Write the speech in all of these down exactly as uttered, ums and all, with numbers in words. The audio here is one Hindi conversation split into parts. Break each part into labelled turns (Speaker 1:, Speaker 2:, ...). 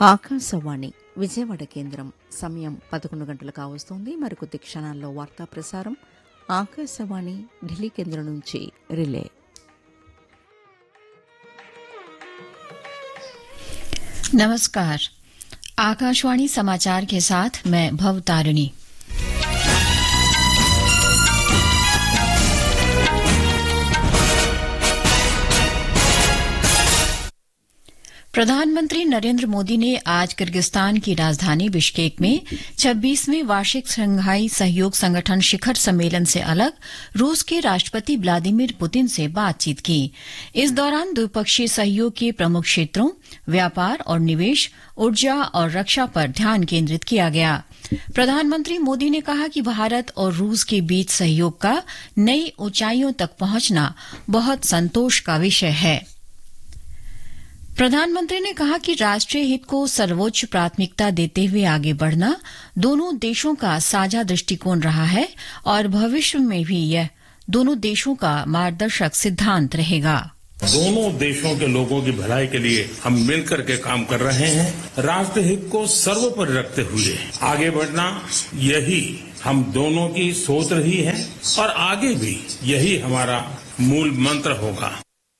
Speaker 1: ఆకాశవాణి విజయవాడ కేంద్రం సమయం పదకొండు గంటలు కావస్తోంది. మరికొద్ది క్షణాల్లో వార్తా ప్రసారం ఆకాశవాణి ఢిల్లీ కేంద్రం నుంచి రిలే.
Speaker 2: नमस्कार, आकाशवाणी समाचार के साथ मैं भवतारिणी। प्रधानमंत्री नरेंद्र मोदी ने आज किर्गिस्तान की राजधानी बिश्केक में छब्बीसवें वार्षिक शंघाई सहयोग संगठन शिखर सम्मेलन से अलग रूस के राष्ट्रपति व्लादिमीर पुतिन से बातचीत की। इस दौरान द्विपक्षीय सहयोग के प्रमुख क्षेत्रों व्यापार और निवेश, ऊर्जा और रक्षा पर ध्यान केंद्रित किया गया। प्रधानमंत्री मोदी ने कहा कि भारत और रूस के बीच सहयोग का नई ऊंचाइयों तक पहुंचना बहुत संतोष का विषय है। प्रधानमंत्री ने कहा कि राष्ट्रीय हित को सर्वोच्च प्राथमिकता देते हुए आगे बढ़ना दोनों देशों का साझा दृष्टिकोण रहा है और भविष्य में भी यह दोनों देशों का मार्गदर्शक सिद्धांत रहेगा।
Speaker 3: दोनों देशों के लोगों की भलाई के लिए हम मिलकर के काम कर रहे हैं। राष्ट्र हित को सर्वोपरि रखते हुए आगे बढ़ना, यही हम दोनों की सोच रही है और आगे भी यही हमारा मूल मंत्र होगा।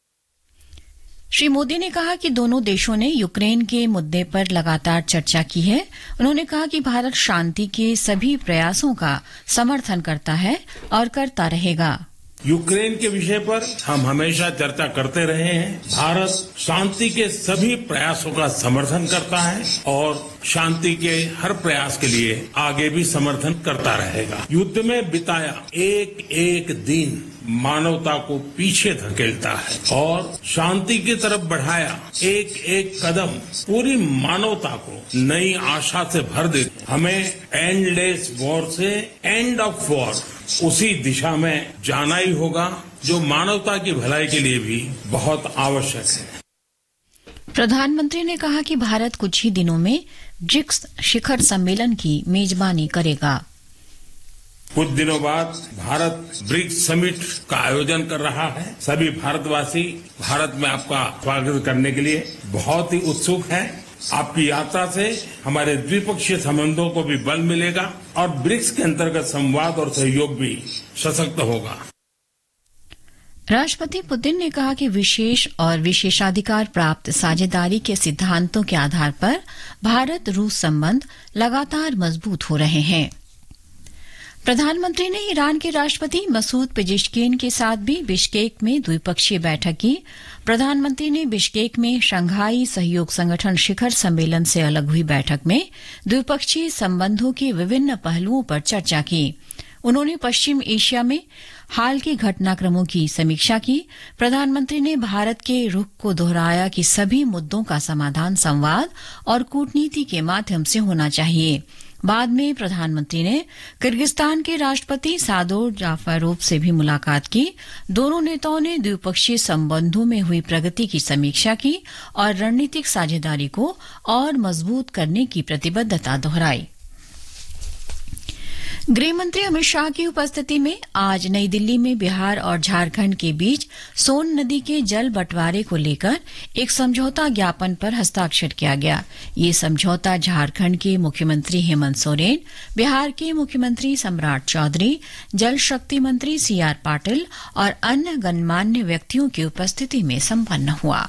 Speaker 2: श्री मोदी ने कहा कि दोनों देशों ने यूक्रेन के मुद्दे पर लगातार चर्चा की है। उन्होंने कहा कि भारत शांति के सभी प्रयासों का समर्थन करता है और करता रहेगा।
Speaker 3: यूक्रेन के विषय पर हम हमेशा चर्चा करते रहे हैं। भारत शांति के सभी प्रयासों का समर्थन करता है और शांति के हर प्रयास के लिए आगे भी समर्थन करता रहेगा। युद्ध में बिताया एक एक दिन मानवता को पीछे धकेलता है और शांति की तरफ बढ़ाया एक एक कदम पूरी मानवता को नई आशा से भर देते। हमें एंडलेस वॉर से एंड ऑफ वॉर उसी दिशा में जाना ही होगा जो मानवता की भलाई के लिए भी बहुत आवश्यक है।
Speaker 2: प्रधानमंत्री ने कहा कि भारत कुछ ही दिनों में ब्रिक्स शिखर सम्मेलन की मेजबानी करेगा।
Speaker 3: कुछ दिनों बाद भारत ब्रिक्स समिट का आयोजन कर रहा है। सभी भारतवासी भारत में आपका स्वागत करने के लिए बहुत ही उत्सुक हैं। आपकी यात्रा से हमारे द्विपक्षीय संबंधों को भी बल मिलेगा और ब्रिक्स के अंतर्गत संवाद और सहयोग भी सशक्त होगा।
Speaker 2: राष्ट्रपति पुतिन ने कहा कि विशेष और विशेषाधिकार प्राप्त साझेदारी के सिद्धांतों के आधार पर भारत रूस संबंध लगातार मजबूत हो रहे हैं। प्रधानमंत्री ने ईरान के राष्ट्रपति मसूद पेजेश्किन के साथ भी बिश्केक में द्विपक्षीय बैठक की। प्रधानमंत्री ने बिश्केक में शंघाई सहयोग संगठन शिखर सम्मेलन से अलग हुई बैठक में द्विपक्षीय संबंधों के विभिन्न पहलुओं पर चर्चा की। उन्होंने पश्चिम एशिया में हाल के घटनाक्रमों की समीक्षा की। प्रधानमंत्री ने भारत के रुख को दोहराया कि सभी मुद्दों का समाधान संवाद और कूटनीति के माध्यम से होना चाहिए। बाद में प्रधानमंत्री ने किर्गिस्तान के राष्ट्रपति सादोर जाफारोव से भी मुलाकात की। दोनों नेताओं ने द्विपक्षीय संबंधों में हुई प्रगति की समीक्षा की और रणनीतिक साझेदारी को और मजबूत करने की प्रतिबद्धता दोहराई। गृहमंत्री अमित शाह की उपस्थिति में आज नई दिल्ली में बिहार और झारखंड के बीच सोन नदी के जल बंटवारे को लेकर एक समझौता ज्ञापन पर हस्ताक्षर किया गया। ये समझौता झारखंड के मुख्यमंत्री हेमंत सोरेन, बिहार के मुख्यमंत्री सम्राट चौधरी, जल शक्ति मंत्री सी आर पाटिल और अन्य गणमान्य व्यक्तियों की उपस्थिति में संपन्न हुआ।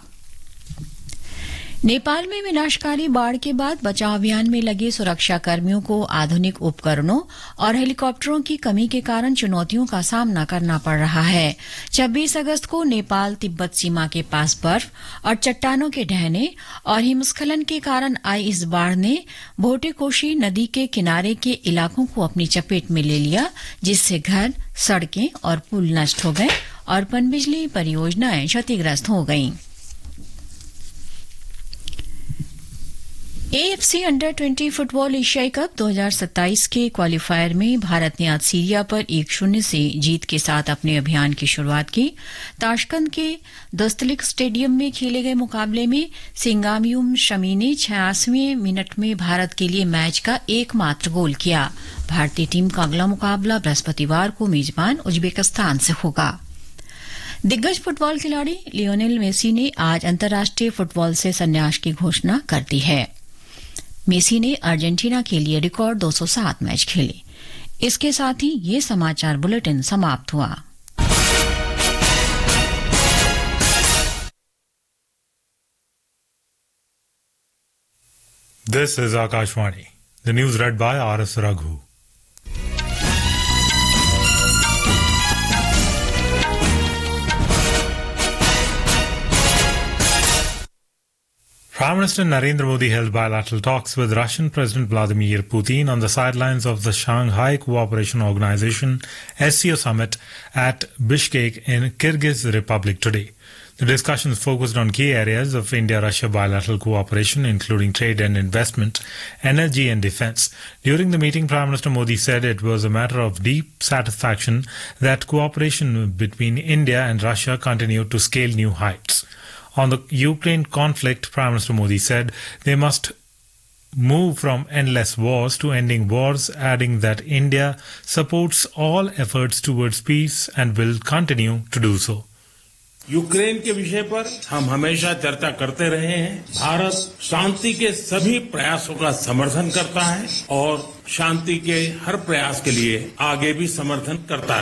Speaker 2: नेपाल में विनाशकारी बाढ़ के बाद बचाव अभियान में लगे सुरक्षा कर्मियों को आधुनिक उपकरणों और हेलीकॉप्टरों की कमी के कारण चुनौतियों का सामना करना पड़ रहा है। छब्बीस अगस्त को नेपाल तिब्बत सीमा के पास बर्फ और चट्टानों के ढहने और हिमस्खलन के कारण आई इस बाढ़ ने भोटेकोशी नदी के किनारे के इलाकों को अपनी चपेट में ले लिया, जिससे घर, सड़कें और पुल नष्ट हो गए और पनबिजली परियोजनाएं क्षतिग्रस्त हो गईं। एएफसी अंडर ट्वेंटी फुटबॉल एशियाई कप दो हज़ार सत्ताईस के क्वालीफायर में भारत ने आज सीरिया पर एक शून्य से जीत के साथ अपने अभियान की शुरुआत की। ताशकंद के दोस्तलिक स्टेडियम में खेले गए मुकाबले में सिंगामियुम शमी ने छियासवें मिनट में भारत के लिए मैच का एकमात्र गोल किया। भारतीय टीम का अगला मुकाबला बृहस्पतिवार को मेजबान उज्बेकिस्तान से होगा। दिग्गज फुटबॉल खिलाड़ी लियोनेल मेसी ने आज अंतर्राष्ट्रीय फुटबॉल से संन्यास की घोषणा कर दी है। मेसी ने अर्जेंटीना के लिए रिकॉर्ड दो सौ सात मैच खेले। इसके साथ ही ये समाचार बुलेटिन समाप्त हुआ।
Speaker 4: This is Akashvani. The news read by R S Raghu. Prime Minister Narendra Modi held bilateral talks with Russian President Vladimir Putin on the sidelines of the Shanghai Cooperation Organization S C O summit at Bishkek in Kyrgyz Republic today. The discussions focused on key areas of India-Russia bilateral cooperation, including trade and investment, energy and defense. During the meeting, Prime Minister Modi said it was a matter of deep satisfaction that cooperation between India and Russia continued to scale new heights. On the Ukraine conflict, Prime Minister Modi said they must move from endless wars to ending wars, adding that India supports all efforts towards peace and will continue to do so.
Speaker 3: Ukraine के विषय पर हम हमेशा चर्चा करते रहे हैं। भारत शांति के सभी प्रयासों का समर्थन करता है और शांति के हर प्रयास के लिए आगे भी समर्थन करता है।